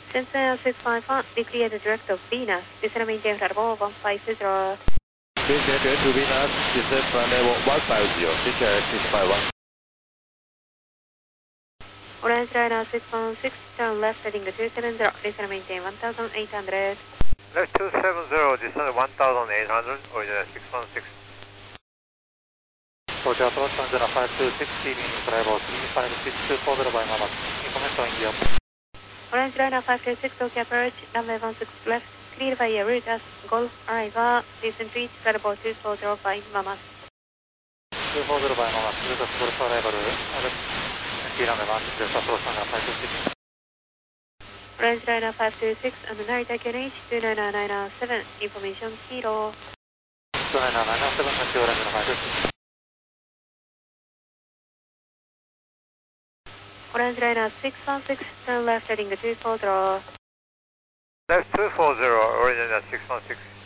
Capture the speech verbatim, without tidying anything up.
Cessna six five one, declared direct of Venus. Descend maintain flight level one five zero. Descend direct to Venus, descend flight level one five zero. Descend six five one. Orange Liner six one six, turn left heading two seven zero, descend maintain one thousand eight hundred. Left two seven zero, descend one thousand eight hundred, origin six one six. Roger, approach on zero five two six, leaving flight level three five six two four zero by Mama. Information in India. Orange Liner five two six, OK approach, runway one six left, cleared by a route as Golf Arriva, descend reach flight level two four zero by Mama. two four zero by Mama, route as Golf Arrival, runway one six left, approach on zero five two six. Orange Liner five two six and Narita Q N H two nine nine seven, information zero. two nine nine seven, thank you, Orange Liner five two six. Orange Liner six one six, turn left heading two four zero. Left two four zero, origin six one six.